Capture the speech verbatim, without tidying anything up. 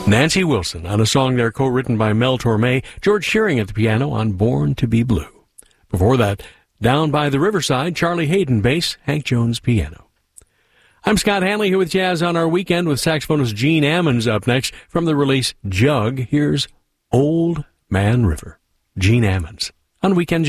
Nancy Wilson on a song there co-written by Mel Torme, George Shearing at the piano on Born to be Blue. Before that, Down by the Riverside, Charlie Hayden bass, Hank Jones piano. I'm Scott Hanley here with Jazz on Our Weekend with saxophonist Gene Ammons up next. From the release Jug, here's Old Man River. Gene Ammons on Weekend